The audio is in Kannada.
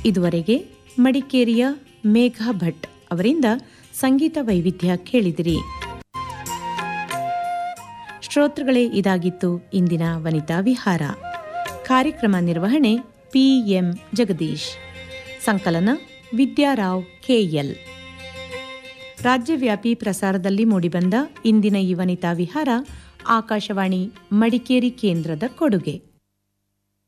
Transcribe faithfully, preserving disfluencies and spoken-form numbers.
ಇದುವರೆಗೆ ಮಡಿಕೇರಿಯ ಮೇಘಾ ಭಟ್ ಅವರಿಂದ ಸಂಗೀತ ವೈವಿಧ್ಯ ಕೇಳಿದಿರಿ. ಶ್ರೋತೃಗಳೇ, ಇದಾಗಿತ್ತು ಇಂದಿನ ವನಿತಾ ವಿಹಾರ. ಕಾರ್ಯಕ್ರಮ ನಿರ್ವಹಣೆ ಪಿಎಂ ಜಗದೀಶ್, ಸಂಕಲನ ವಿದ್ಯಾರಾವ್ ಕೆಎಲ್. ರಾಜ್ಯವ್ಯಾಪಿ ಪ್ರಸಾರದಲ್ಲಿ ಮೂಡಿಬಂದ ಇಂದಿನ ಈ ವನಿತಾ ವಿಹಾರ ಆಕಾಶವಾಣಿ ಮಡಿಕೇರಿ ಕೇಂದ್ರದ ಕೊಡುಗೆ.